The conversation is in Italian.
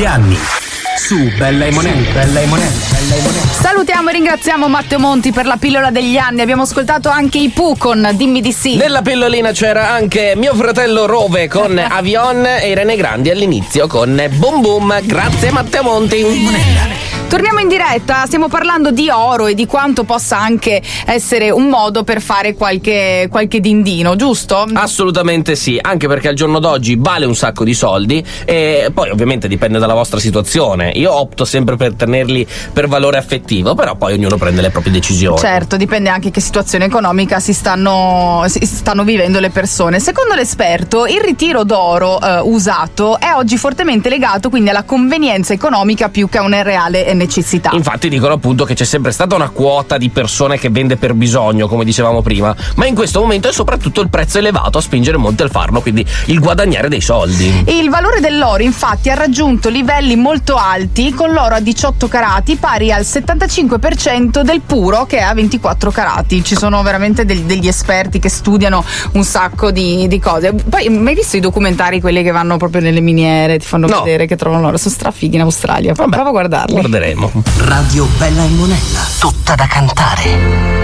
degli anni. Su Bella e Monella. Salutiamo e ringraziamo Matteo Monti per la pillola degli anni. Abbiamo ascoltato anche i Pooh con Dimmi di sì. Nella pillolina c'era anche mio fratello Rove con Avion e Irene Grandi all'inizio con Boom Boom. Grazie Matteo Monti. Torniamo in diretta, stiamo parlando di oro e di quanto possa anche essere un modo per fare qualche dindino, giusto? Assolutamente sì, anche perché al giorno d'oggi vale un sacco di soldi e poi ovviamente dipende dalla vostra situazione. Io opto sempre per tenerli per valore affettivo, però poi ognuno prende le proprie decisioni. Certo, dipende anche che situazione economica si stanno vivendo le persone. Secondo l'esperto, il ritiro d'oro usato è oggi fortemente legato quindi alla convenienza economica più che a una reale necessità. Infatti dicono appunto che c'è sempre stata una quota di persone che vende per bisogno, come dicevamo prima, ma in questo momento è soprattutto il prezzo elevato a spingere molti al farlo, quindi il guadagnare dei soldi. Il valore dell'oro infatti ha raggiunto livelli molto alti, con l'oro a 18 carati pari al 75% del puro che è a 24 carati. Ci sono veramente degli esperti che studiano un sacco di cose. Poi mai visto i documentari, quelli che vanno proprio nelle miniere, ti fanno vedere che trovano l'oro? Sono strafighi in Australia. Prova a guardarli. Guarderemo. Radio Bella e Monella, tutta da cantare.